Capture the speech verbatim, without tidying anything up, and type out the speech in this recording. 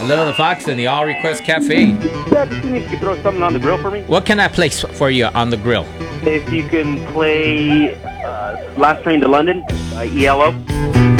Little Fox in the All Request Cafe. Yeah, just see if you can throw something on the grill for me. What can I play s- for you on the grill? If you can play uh, Last Train to London by E L O.